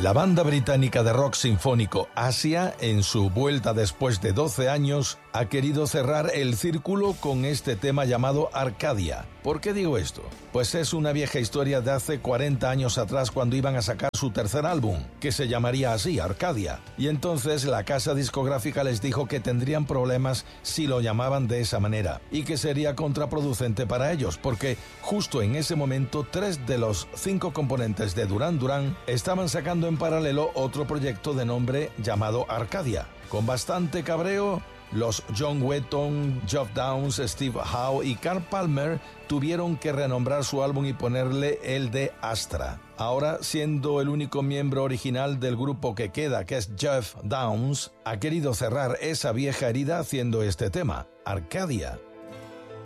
La banda británica de rock sinfónico Asia, en su vuelta después de 12 años, ha querido cerrar el círculo con este tema llamado Arcadia. ¿Por qué digo esto? Pues es una vieja historia de hace 40 años atrás, cuando iban a sacar su tercer álbum, que se llamaría así, Arcadia. Y entonces la casa discográfica les dijo que tendrían problemas si lo llamaban de esa manera, y que sería contraproducente para ellos, porque justo en ese momento 3 de los 5 componentes de Duran Duran estaban sacando en paralelo otro proyecto de nombre llamado Arcadia. Con bastante cabreo, los John Wetton, Geoff Downes, Steve Howe y Carl Palmer tuvieron que renombrar su álbum y ponerle el de Astra. Ahora, siendo el único miembro original del grupo que queda, que es Geoff Downes, ha querido cerrar esa vieja herida haciendo este tema, Arcadia.